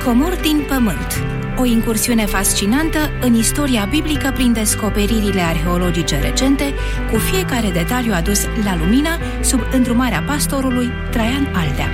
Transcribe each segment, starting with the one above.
Comori din pământ. O incursiune fascinantă în istoria biblică prin descoperirile arheologice recente, cu fiecare detaliu adus la lumină sub îndrumarea pastorului Traian Aldea.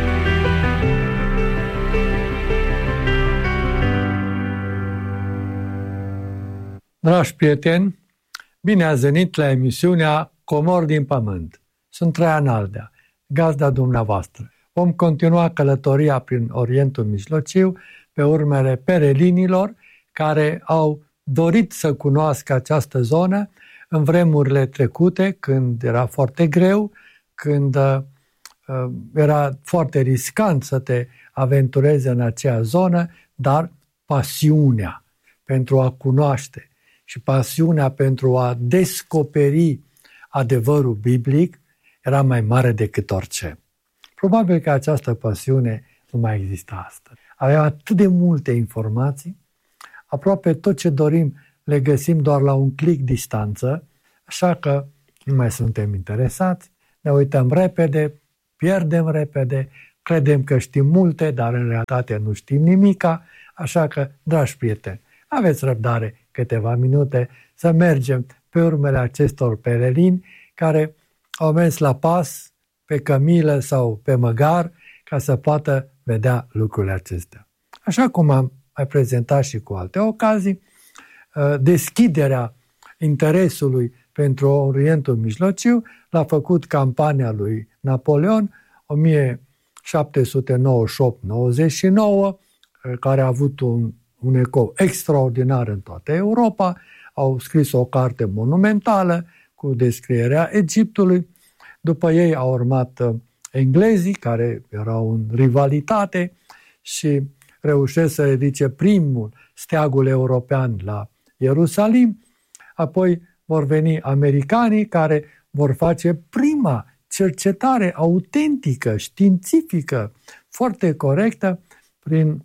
Dragi prieteni, bine ați venit la emisiunea Comori din pământ. Sunt Traian Aldea, gazda dumneavoastră. Vom continua călătoria prin Orientul Mijlociu pe urmele perelinilor care au dorit să cunoască această zonă în vremurile trecute, când era foarte greu, când era foarte riscant să te aventurezi în acea zonă, dar pasiunea pentru a cunoaște și pasiunea pentru a descoperi adevărul biblic era mai mare decât orice. Probabil că această pasiune nu mai există astăzi. Avem atât de multe informații, aproape tot ce dorim le găsim doar la un click distanță, așa că nu mai suntem interesați, ne uităm repede, pierdem repede, credem că știm multe, dar în realitate nu știm nimica, așa că, dragi prieteni, aveți răbdare câteva minute să mergem pe urmele acestor pelelini care au mers la pas, pe cămilă sau pe măgar, ca să poată vedea lucrurile acestea. Așa cum am mai prezentat și cu alte ocazii, deschiderea interesului pentru Orientul Mijlociu l-a făcut campania lui Napoleon 1798-99, care a avut un ecou extraordinar în toată Europa. Au scris o carte monumentală cu descrierea Egiptului. După ei au urmat englezii, care erau în rivalitate și reușesc să ridice primul steagul european la Ierusalim. Apoi vor veni americanii, care vor face prima cercetare autentică, științifică, foarte corectă, prin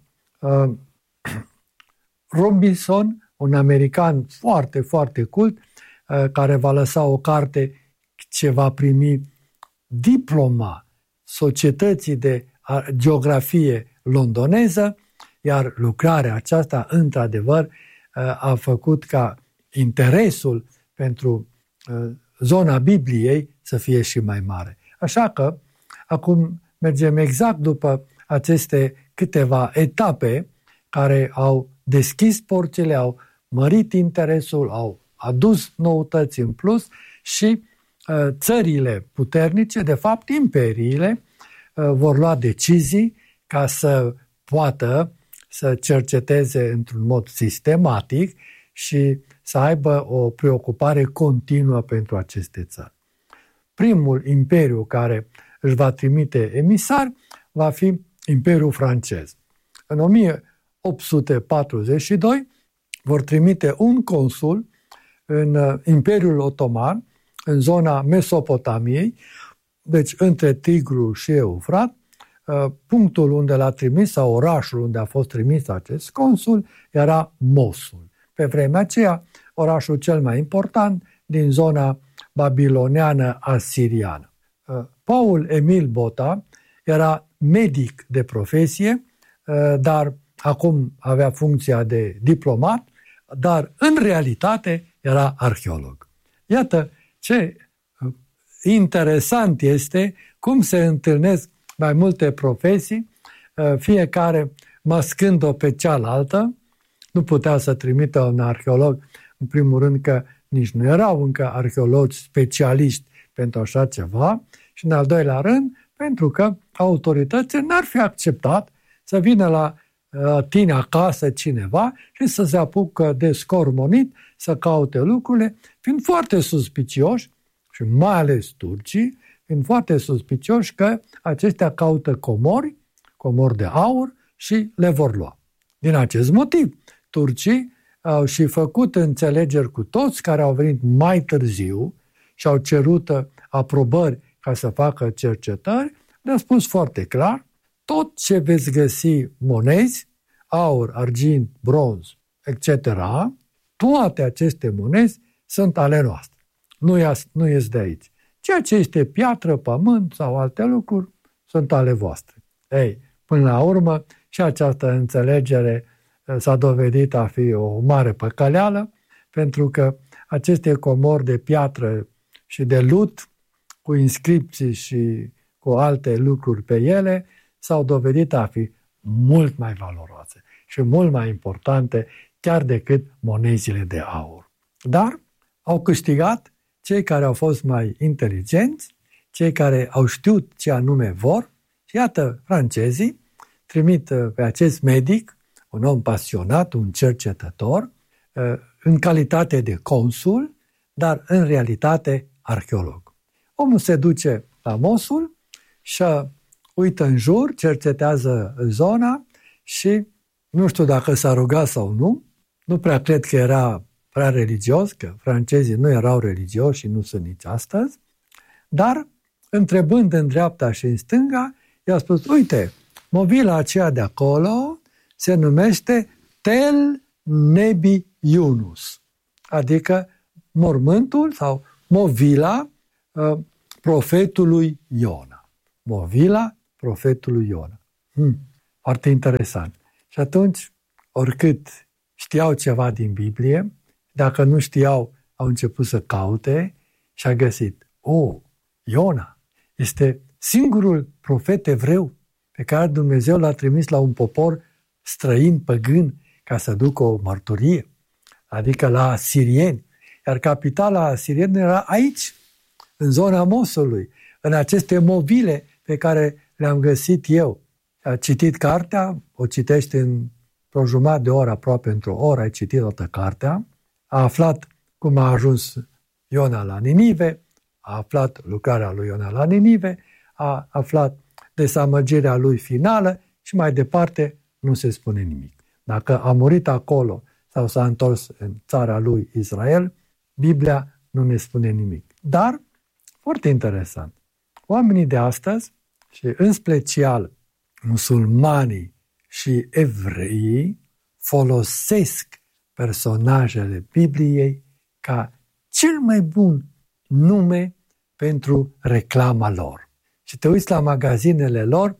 Robinson, un american foarte, foarte cult, care va lăsa o carte ce va primi diploma Societății de Geografie Londoneză, iar lucrarea aceasta, într-adevăr, a făcut ca interesul pentru zona Bibliei să fie și mai mare. Așa că, acum mergem exact după aceste câteva etape care au deschis porțile, au mărit interesul, au adus noutăți în plus și țările puternice, de fapt imperiile, vor lua decizii ca să poată să cerceteze într-un mod sistematic și să aibă o preocupare continuă pentru aceste țări. Primul imperiu care își va trimite emisari va fi Imperiul francez. În 1842 vor trimite un consul în Imperiul Otoman, în zona Mesopotamiei, deci între Tigru și Eufrat. Punctul unde l-a trimis, sau orașul unde a fost trimis acest consul, era Mosul. Pe vremea aceea, orașul cel mai important din zona babiloneană asiriană. Paul Emil Bota era medic de profesie, dar acum avea funcția de diplomat, dar în realitate era arheolog. Iată ce interesant este cum se întâlnesc mai multe profesii, fiecare mascând-o pe cealaltă. Nu putea să trimită un arheolog, în primul rând că nici nu erau încă arheologi specialiști pentru așa ceva, și în al doilea rând pentru că autoritățile n-ar fi acceptat să vină la tine acasă cineva și să se apucă de scormonit, să caute lucrurile, fiind foarte suspicioși, și mai ales turcii, fiind foarte suspicioși că aceștia caută comori de aur și le vor lua. Din acest motiv, turcii au și făcut înțelegeri cu toți care au venit mai târziu și au cerut aprobări ca să facă cercetări. Le-a spus foarte clar: tot ce veți găsi monezi, aur, argint, bronz, etc., toate aceste monezi sunt ale noastre. Nu ies de aici. Ceea ce este piatră, pământ sau alte lucruri sunt ale voastre. Ei, până la urmă, și această înțelegere s-a dovedit a fi o mare păcăleală, pentru că aceste comori de piatră și de lut, cu inscripții și cu alte lucruri pe ele, s-au dovedit a fi mult mai valoroase și mult mai importante chiar decât monezile de aur. Dar au câștigat cei care au fost mai inteligenți, cei care au știut ce anume vor, și iată, francezii trimit pe acest medic, un om pasionat, un cercetător, în calitate de consul, dar în realitate arheolog. Omul se duce la Mosul și uită în jur, cercetează zona și nu știu dacă s-a rugat sau nu prea cred că era prea religios, că francezii nu erau religioși și nu sunt nici astăzi, dar întrebând în dreapta și în stânga, i-a spus, uite, movila aceea de acolo se numește Tel Nebi Yunus, adică mormântul sau movila profetului Iona. Movila profetului Iona. Foarte interesant. Și atunci, oricât știau ceva din Biblie, dacă nu știau, au început să caute și a găsit. Iona este singurul profet evreu pe care Dumnezeu l-a trimis la un popor străin, păgân, ca să ducă o mărturie, adică la asirieni. Iar capitala asirienilor era aici, în zona Mosulului, în aceste movile pe care le-am găsit eu. A citit cartea, o citește într-o jumătate de oră, aproape într-o oră, ai citit toată cartea, a aflat cum a ajuns Iona la Ninive, a aflat lucrarea lui Iona la Ninive, a aflat dezamăgirea lui finală și mai departe nu se spune nimic. Dacă a murit acolo sau s-a întors în țara lui Israel, Biblia nu ne spune nimic. Dar, foarte interesant, oamenii de astăzi și în special musulmanii și evreii folosesc personajele Bibliei ca cel mai bun nume pentru reclama lor. Și te uiți la magazinele lor,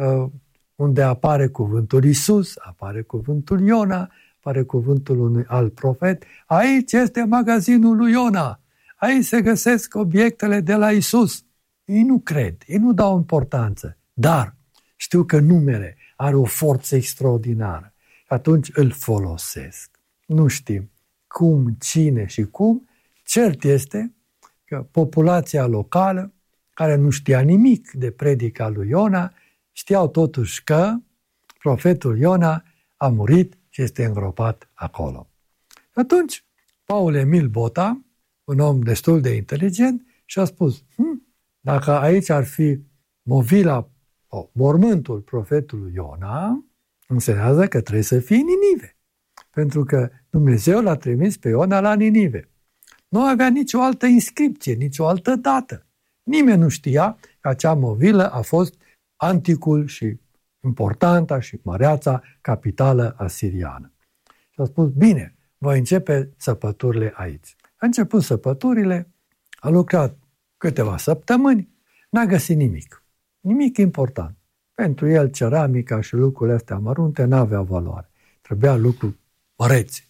unde apare cuvântul Isus, apare cuvântul Iona, apare cuvântul unui alt profet. Aici este magazinul lui Iona. Aici se găsesc obiectele de la Isus. Ei nu cred, ei nu dau importanță, dar știu că numele are o forță extraordinară. Atunci îl folosesc. Nu știm cum, cine și cum. Cert este că populația locală, care nu știa nimic de predica lui Iona, știau totuși că profetul Iona a murit și este îngropat acolo. Atunci, Paul Emil Bota, un om destul de inteligent, și-a spus, dacă aici ar fi movila, mormântul profetului Iona, înseamnă că trebuie să fie Ninive. Pentru că Dumnezeu l-a trimis pe Iona la Ninive. Nu avea nicio altă inscripție, nicio altă dată. Nimeni nu știa că acea movilă a fost anticul și importanta și măreața capitală asiriană. Și a spus, bine, voi începe săpăturile aici. A început săpăturile, a lucrat câteva săptămâni, n-a găsit nimic. Nimic important. Pentru el ceramica și lucrurile astea mărunte n-aveau valoare. Trebuia lucruri măreți,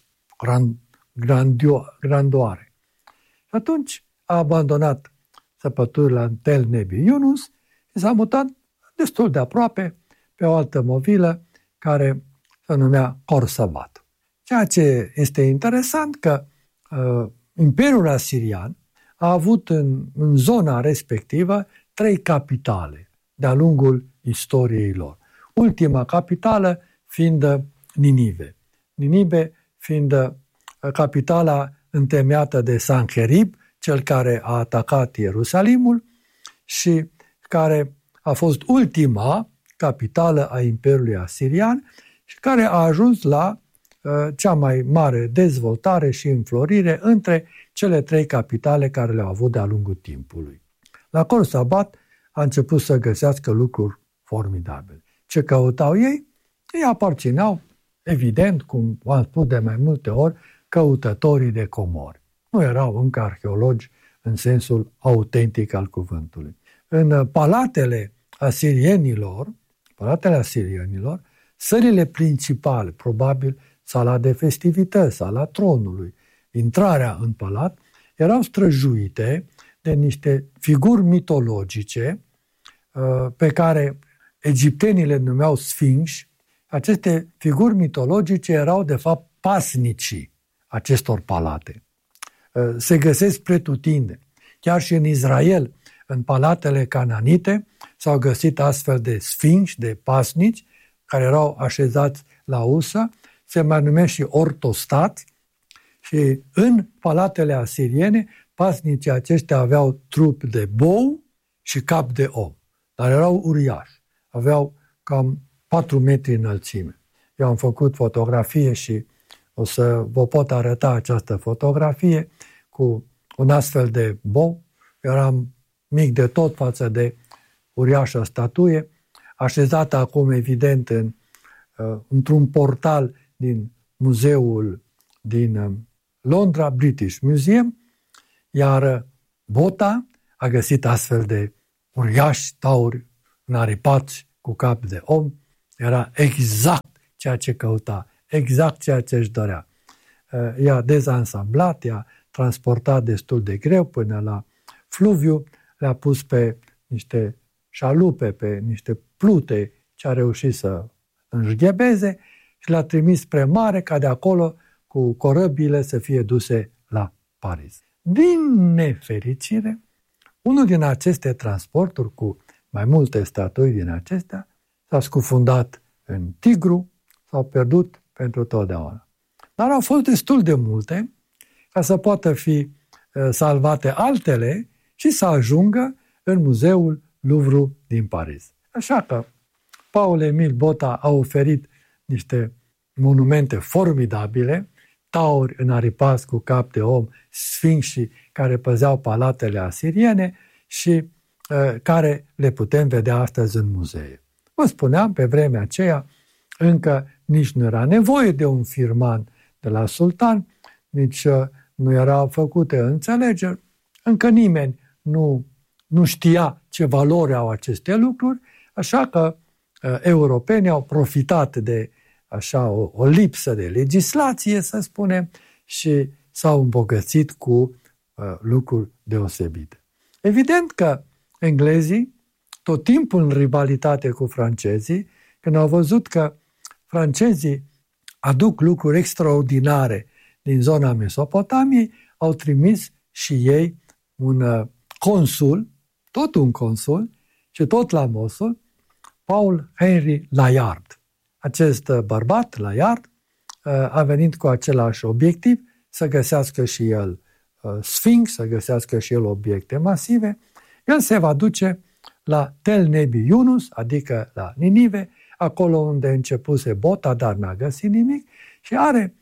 grandoare. Și atunci a abandonat săpăturile în Tel Nebi Yunus și s-a mutat destul de aproape pe o altă movilă care se numea Corsabat. Ceea ce este interesant că Imperiul Asirian a avut în zona respectivă 3 capitale de-a lungul istoriei lor. Ultima capitală fiind Ninive. Ninive fiind capitala întemeiată de Sancherib, cel care a atacat Ierusalimul și care a fost ultima capitală a Imperiului Asirian și care a ajuns la cea mai mare dezvoltare și înflorire între cele 3 capitale care le-au avut de-a lungul timpului. La Corsabat a început să găsească lucruri formidabile. Ce căutau ei? Ei aparțineau, evident, cum v-am spus de mai multe ori, căutătorii de comori. Nu erau încă arheologi în sensul autentic al cuvântului. În palatele asirienilor sălile principale, probabil sala de festivități, sala tronului, intrarea în palat, erau străjuite de niște figuri mitologice pe care egiptenii le numeau sfinși. Aceste figuri mitologice erau, de fapt, pasnicii acestor palate. Se găsesc pretutindeni. Chiar și în Israel, în palatele cananite, s-au găsit astfel de sfinși, de pasnici, care erau așezați la usă, se mai numesc și ortostați, și în palatele asiriene, pasnicii aceștia aveau trup de bou și cap de om, dar erau uriași, aveau cam 4 metri înălțime. Eu am făcut fotografie și o să vă pot arăta această fotografie cu un astfel de bou. Eram mic de tot față de uriașă statuie, așezată acum evident într-un portal din muzeul din Londra, British Museum, iar Bota a găsit astfel de uriași tauri înaripați cu cap de om. Era exact ceea ce căuta, exact ceea ce își dorea. I-a dezansamblat, i-a transportat destul de greu până la fluviu, le-a pus pe niște șalupe, pe niște plute ce a reușit să înșghebeze și le-a trimis spre mare ca de acolo cu corăbile să fie duse la Paris. Din nefericire, unul din aceste transporturi cu mai multe statui din acestea s-a scufundat în Tigru, s-au pierdut pentru totdeauna. Dar au fost destul de multe ca să poată fi salvate altele și să ajungă în Muzeul Louvre din Paris. Așa că Paul-Emile Bota a oferit niște monumente formidabile, tauri înaripați cu cap de om, sfinși care păzeau palatele asiriene și care le putem vedea astăzi în muzee. Vă spuneam, pe vremea aceea încă nici nu era nevoie de un firman de la sultan, nici nu erau făcute înțelegeri, încă nimeni nu știa ce valori au aceste lucruri, așa că europenii au profitat de așa o lipsă de legislație, să spunem, și s-au îmbogățit cu lucruri deosebite. Evident că englezii, tot timpul în rivalitate cu francezii, când au văzut că francezii aduc lucruri extraordinare din zona Mesopotamiei, au trimis și ei un consul, tot un consul, și tot la Mosul, Paul Henry Layard. Acest bărbat, Layard, a venit cu același obiectiv, să găsească și el sfinx, să găsească și el obiecte masive. El se va duce la Tel Nebi Yunus, adică la Ninive, acolo unde începuse Bota, dar n-a găsit nimic, și are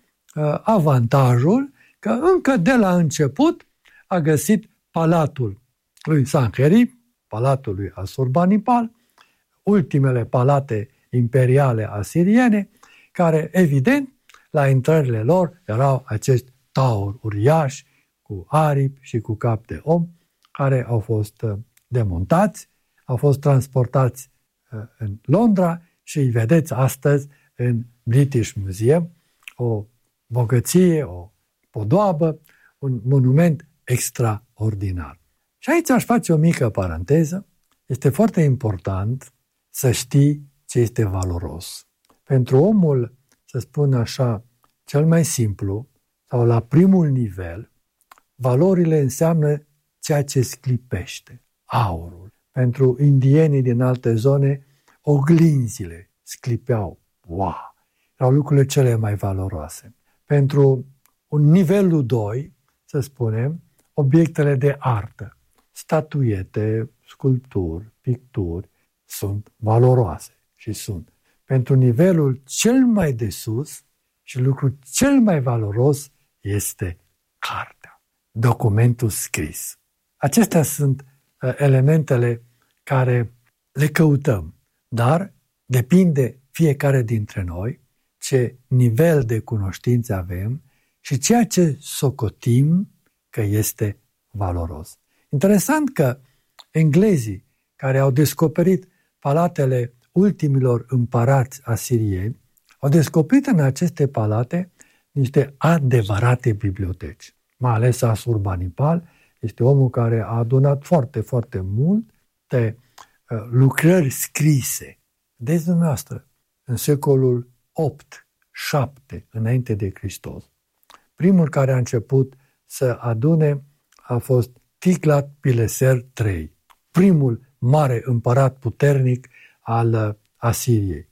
avantajul că încă de la început a găsit palatul lui Sanherib, palatul lui Asurbanipal, ultimele palate imperiale asiriene, care, evident, la intrările lor erau acești tauri uriași cu aripi și cu cap de om, care au fost demontați, au fost transportați în Londra și îi vedeți astăzi în British Museum, o bogăție, o podoabă, un monument extraordinar. Și aici aș face o mică paranteză. Este foarte important să știi ce este valoros. Pentru omul, să spun așa, cel mai simplu sau la primul nivel, valorile înseamnă ceea ce sclipește, aurul. Pentru indienii din alte zone, oglinzile sclipeau. Wow! Erau lucrurile cele mai valoroase. Pentru un nivelul 2, să spunem, obiectele de artă, statuiete, sculpturi, picturi, sunt valoroase și sunt. Pentru nivelul cel mai de sus și lucrul cel mai valoros este cartea, documentul scris. Acestea sunt elementele care le căutăm, dar depinde fiecare dintre noi ce nivel de cunoștință avem și ceea ce socotim că este valoros. Interesant că englezii care au descoperit palatele ultimilor împărați asirieni, au descoperit în aceste palate niște adevărate biblioteci. Mai ales Asurbanipal este omul care a adunat foarte, foarte multe lucrări scrise. Vedeți dumneavoastră, în secolul 8-7 înainte de Hristos, primul care a început să adune a fost Tiglat-Pileser III, primul mare împărat puternic al Asiriei,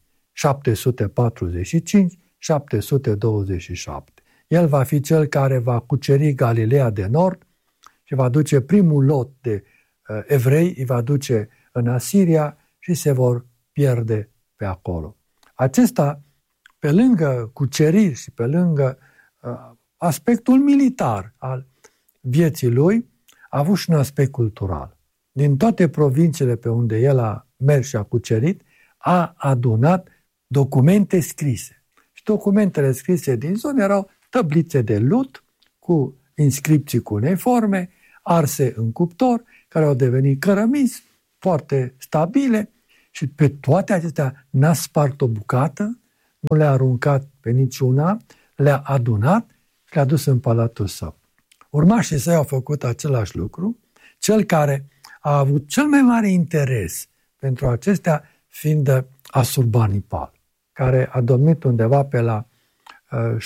745-727. El va fi cel care va cuceri Galileea de Nord și va duce primul lot de evrei, îi va duce în Asiria și se vor pierde pe acolo. Acesta, pe lângă cuceriri și pe lângă aspectul militar al vieții lui, a avut și un aspect cultural. Din toate provinciile pe unde el a mers și a cucerit, a adunat documente scrise. Și documentele scrise din zonă erau tăblițe de lut cu inscripții cuneiforme, arse în cuptor, care au devenit cărămizi foarte stabile și pe toate acestea n-a spart o bucată, nu le-a aruncat pe niciuna, le-a adunat și le-a dus în palatul său. Urmașii săi au făcut același lucru, cel care a avut cel mai mare interes pentru acestea fiind Asurbanipal, care a domnit undeva pe la 680-660,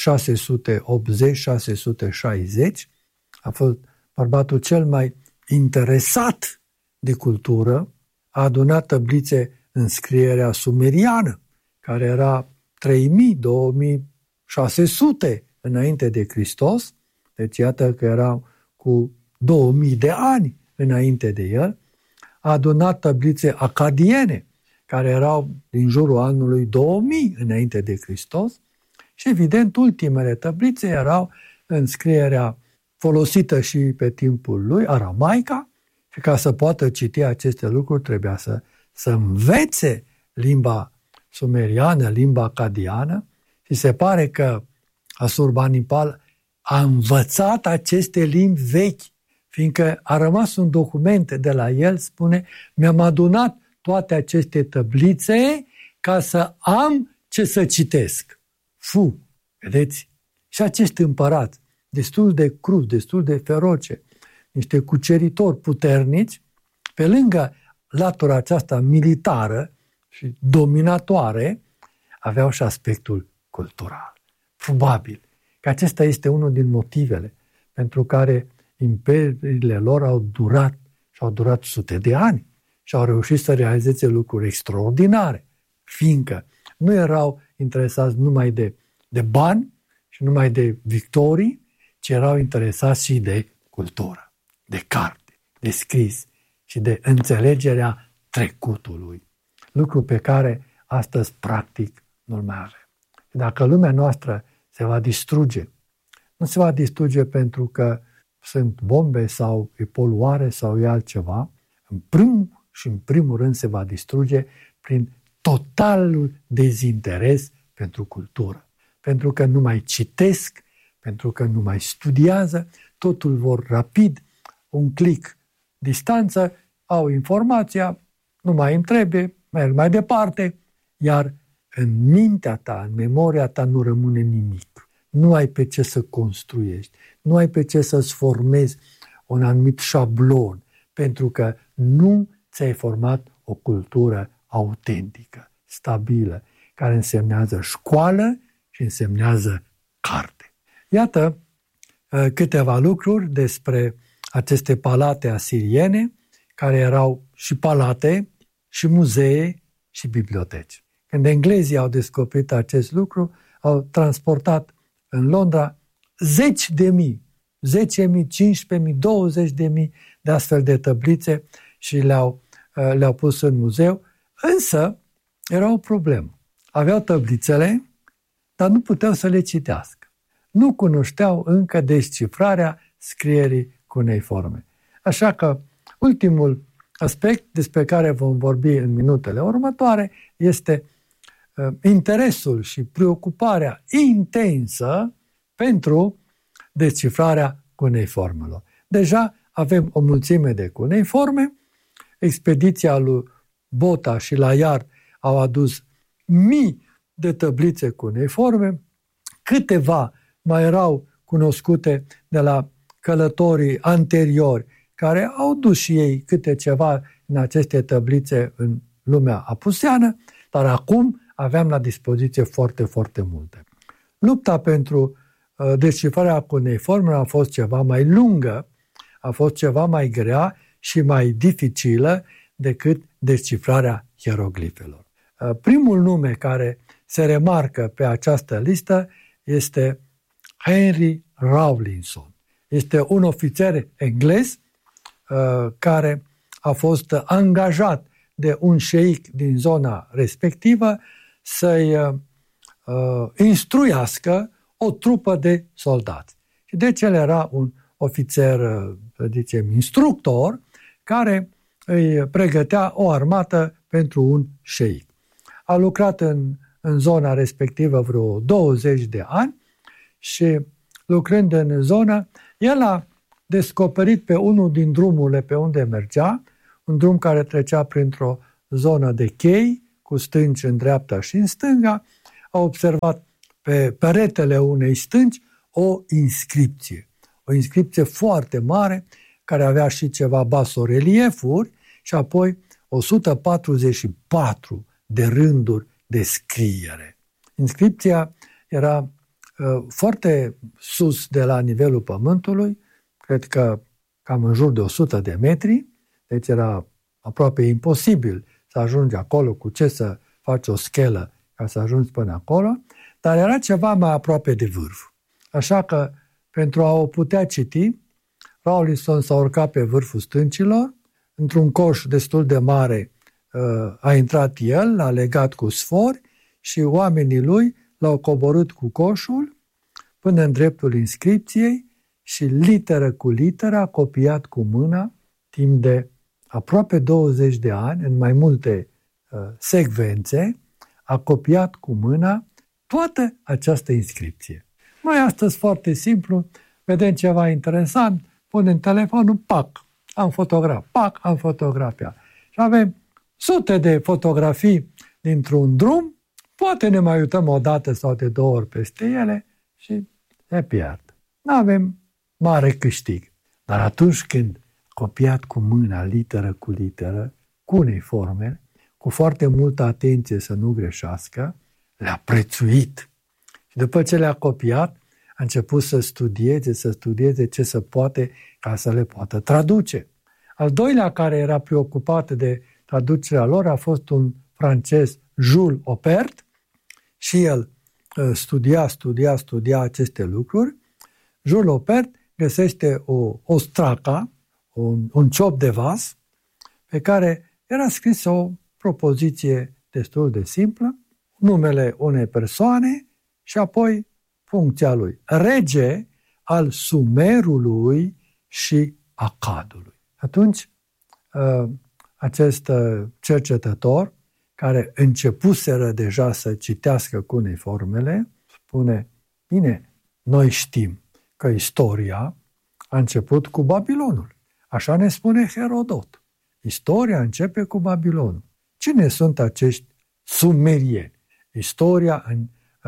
a fost bărbatul cel mai interesat de cultură, a adunat tăblițe în scrierea sumeriană, care era 3000-2600 înainte de Hristos, deci iată că erau cu 2000 de ani înainte de el, a adunat tăblițe acadiene, care erau din jurul anului 2000 înainte de Hristos și evident ultimele tăblițe erau în scrierea folosită și pe timpul lui, aramaica, și ca să poată citi aceste lucruri trebuia să învețe limba sumeriană, limba acadiană și se pare că Asurbanipal a învățat aceste limbi vechi, fiindcă a rămas un document de la el, spune, mi-am adunat toate aceste tăblițe ca să am ce să citesc. Vedeți? Și acești împărați, destul de crud, destul de feroce, niște cuceritori puternici, pe lângă latura aceasta militară și dominatoare, aveau și aspectul cultural. Probabil că acesta este unul din motivele pentru care imperiile lor au durat sute de ani și au reușit să realizeze lucruri extraordinare, fiindcă nu erau interesați numai de bani și numai de victorii, ci erau interesați și de cultură, de carte, de scris și de înțelegerea trecutului. Lucru pe care astăzi practic nu-l mai avem. Dacă lumea noastră se va distruge, nu se va distruge pentru că sunt bombe sau e poluare sau e altceva, în primul rând se va distruge prin totalul dezinteres pentru cultură. Pentru că nu mai citesc, pentru că nu mai studiază, totul vor rapid, un click distanță, au informația, nu mai îmi trebuie, merg mai departe, iar în mintea ta, în memoria ta nu rămâne nimic. Nu ai pe ce să construiești, nu ai pe ce să-ți formezi un anumit șablon, pentru că nu ți-ai format o cultură autentică, stabilă, care însemnează școală și însemnează carte. Iată câteva lucruri despre aceste palate asiriene, care erau și palate, și muzee, și biblioteci. Când englezii au descoperit acest lucru, au transportat în Londra 10.000, 10.000, 15.000, 20.000 de astfel de tăblițe și le-au pus în muzeu. Însă era o problemă. Aveau tăblițele, dar nu puteau să le citească. Nu cunoșteau încă descifrarea scrierii cuneiforme. Așa că ultimul aspect despre care vom vorbi în minutele următoare este interesul și preocuparea intensă pentru descifrarea cuneiformelor. Deja avem o mulțime de cuneiforme. Expediția lui Bota și Layard au adus mii de tăblițe cuneiforme, câteva mai erau cunoscute de la călătorii anteriori, care au dus și ei câte ceva în aceste tăblițe în lumea apuseană, dar acum aveam la dispoziție foarte, foarte multe. Lupta pentru descifrarea cuneiformelor a fost ceva mai lungă, a fost ceva mai grea și mai dificilă decât descifrarea hieroglifelor. Primul nume care se remarcă pe această listă este Henry Rawlinson. Este un ofițer englez care a fost angajat de un șeic din zona respectivă să-i instruiască o trupă de soldați. Și deci el era un ofițer, să zicem, instructor, care îi pregătea o armată pentru un șeic. A lucrat în zona respectivă vreo 20 de ani și lucrând în zonă, el a descoperit pe unul din drumurile pe unde mergea, un drum care trecea printr-o zonă de chei, cu stânci în dreapta și în stânga, a observat pe peretele unei stânci o inscripție foarte mare, care avea și ceva basoreliefuri și apoi 144 de rânduri de scriere. Inscripția era foarte sus de la nivelul pământului, cred că cam în jur de 100 de metri, deci era aproape imposibil să ajungi acolo, cu ce să faci o schelă ca să ajungi până acolo, dar era ceva mai aproape de vârf. Așa că, pentru a o putea citi, Rawlinson s-a urcat pe vârful stâncilor, într-un coș destul de mare a intrat el, l-a legat cu sfori și oamenii lui l-au coborât cu coșul până în dreptul inscripției și literă cu literă a copiat cu mâna timp de aproape 20 de ani, în mai multe secvențe, a copiat cu mâna toată această inscripție. Noi astăzi, foarte simplu, vedem ceva interesant, punem telefonul, pac, am fotografiat. Și avem sute de fotografii dintr-un drum, poate ne mai uităm o dată sau de 2 ori peste ele și se pierd. Nu avem mare câștig. Dar atunci când copiat cu mâna, literă cu literă, cuneiforme, cu foarte multă atenție să nu greșească, le-a prețuit. Și după ce le-a copiat, a început să studieze ce se poate ca să le poată traduce. Al doilea care era preocupat de traducerea lor a fost un francez, Jules Oppert, și el studia aceste lucruri. Jules Oppert găsește o straca, un ciop de vas, pe care era scris o propoziție destul de simplă, numele unei persoane și apoi funcția lui. Rege al Sumerului și Acadului. Atunci, acest cercetător, care începuseră deja să citească cuneiformele, spune, bine, noi știm că istoria a început cu Babilonul. Așa ne spune Herodot. Istoria începe cu Babilonul. Cine sunt acești sumerieni? Istoria în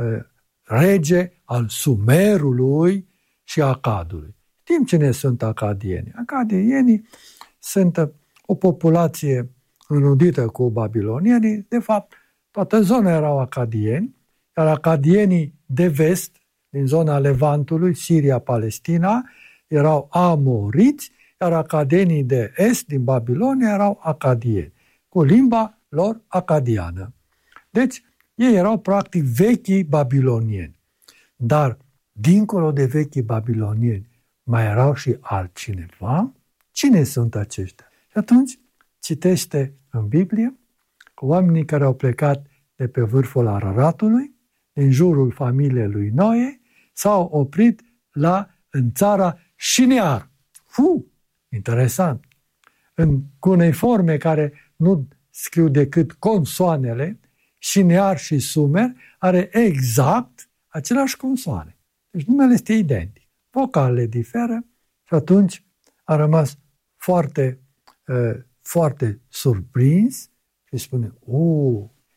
rege al Sumerului și Acadului. Știm cine sunt acadieni. Acadienii sunt o populație înrudită cu babilonienii. De fapt, toată zona erau acadieni, iar acadienii de vest, din zona Levantului, Siria, Palestina, erau amoriți, iar acadienii de est, din Babilonia, erau acadieni, cu limba lor acadiană. Deci, ei erau practic vechii babilonieni. Dar, dincolo de vechii babilonieni, mai erau și altcineva? Cine sunt aceștia? Și atunci, citește în Biblie că oamenii care au plecat de pe vârful Araratului, din jurul familiei lui Noe, s-au oprit în țara Șinear. Interesant! În cuneiforme care nu scriu decât consoanele, Șinear și Sumer are exact aceleași consoane. Deci numele este identic. Vocalele diferă și atunci a rămas foarte surprins și spune,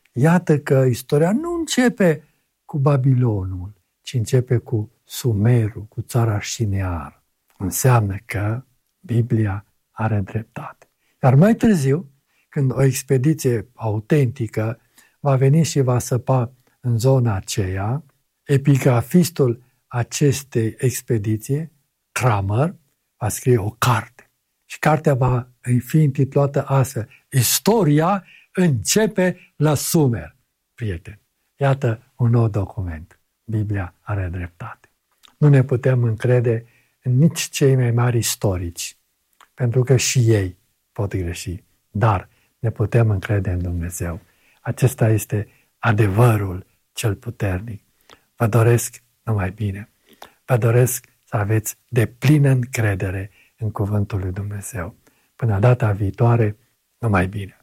Iată că istoria nu începe cu Babilonul, ci începe cu Sumerul, cu țara Șinear. Înseamnă că Biblia are dreptate. Dar mai târziu, când o expediție autentică va veni și va săpa în zona aceea, epigrafistul acestei expediții, Cramer, va scrie o carte. Și cartea va fi intitulată astfel: Istoria începe la Sumer. Prieteni, iată un nou document. Biblia are dreptate. Nu ne putem încrede în nici cei mai mari istorici, pentru că și ei pot greși, dar ne putem încrede în Dumnezeu. Acesta este adevărul cel puternic. Vă doresc numai bine. Vă doresc să aveți deplină încredere în cuvântul lui Dumnezeu. Până data viitoare, numai bine.